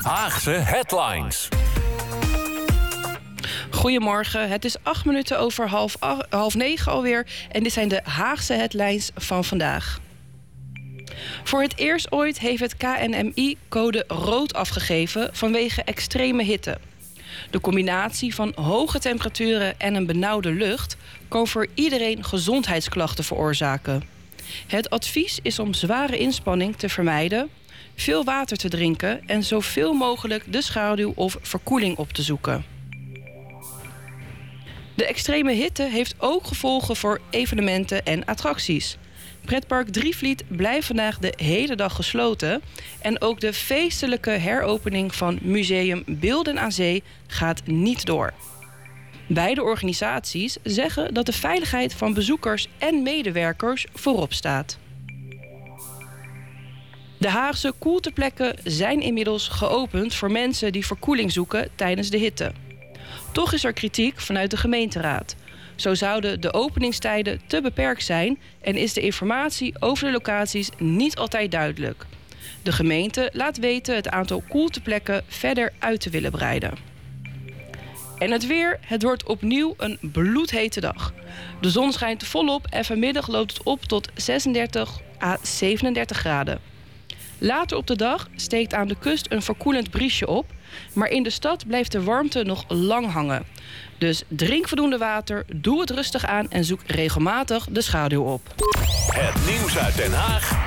Haagse Headlines. Goedemorgen, het is 8 minuten over half 9 alweer en dit zijn de Haagse headlines van vandaag. Voor het eerst ooit heeft het KNMI code rood afgegeven vanwege extreme hitte. De combinatie van hoge temperaturen en een benauwde lucht kan voor iedereen gezondheidsklachten veroorzaken. Het advies is om zware inspanning te vermijden, veel water te drinken en zoveel mogelijk de schaduw of verkoeling op te zoeken. De extreme hitte heeft ook gevolgen voor evenementen en attracties. Pretpark Drievliet blijft vandaag de hele dag gesloten en ook de feestelijke heropening van Museum Beelden aan Zee gaat niet door. Beide organisaties zeggen dat de veiligheid van bezoekers en medewerkers voorop staat. De Haagse koelteplekken zijn inmiddels geopend voor mensen die verkoeling zoeken tijdens de hitte. Toch is er kritiek vanuit de gemeenteraad. Zo zouden de openingstijden te beperkt zijn en is de informatie over de locaties niet altijd duidelijk. De gemeente laat weten het aantal koelteplekken verder uit te willen breiden. En het weer, het wordt opnieuw een bloedhete dag. De zon schijnt volop en vanmiddag loopt het op tot 36 à 37 graden. Later op de dag steekt aan de kust een verkoelend briesje op, maar in de stad blijft de warmte nog lang hangen. Dus drink voldoende water, doe het rustig aan en zoek regelmatig de schaduw op. Het nieuws uit Den Haag